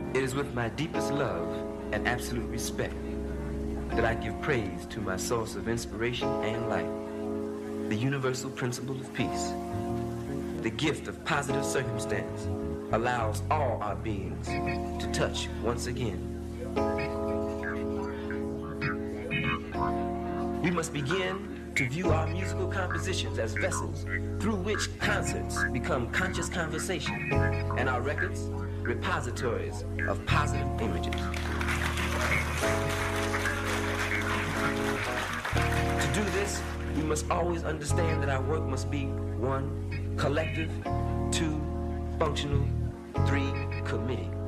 It is with my deepest love and absolute respect that I give praise to my source of inspiration and life, the universal principle of peace. The gift of positive circumstance allows all our beings to touch once again. We must begin to view our musical compositions as vessels through which concerts become conscious conversation and our records repositories of positive images. To do this, we must always understand that our work must be 1, collective, 2, functional, 3, committed.